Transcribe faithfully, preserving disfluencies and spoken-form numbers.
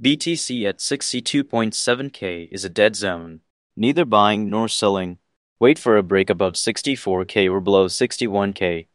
B T C at sixty-two point seven K is a dead zone. Neither buying nor selling. Wait for a break above sixty-four K or below sixty-one K.